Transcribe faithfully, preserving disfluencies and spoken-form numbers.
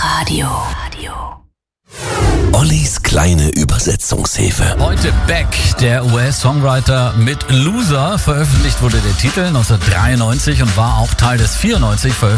Radio. Ollis kleine Übersetzungshilfe. Heute Beck, der U S-Songwriter mit Loser. Veröffentlicht wurde der Titel neunzehnhundertdreiundneunzig und war auch Teil des vierundneunzig veröffentlichten